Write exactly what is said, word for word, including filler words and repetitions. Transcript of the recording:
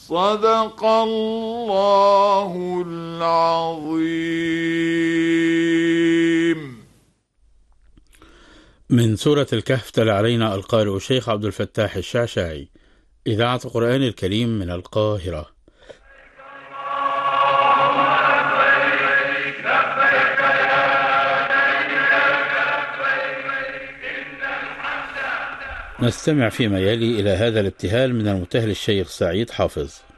صدق الله العظيم. من سورة الكهف تلا علينا القارئ الشيخ عبد الفتاح الشعشاعي، إذاعة القرآن الكريم من القاهرة. نستمع فيما يلي إلى هذا الابتهال من المبتهل الشيخ سعيد حافظ.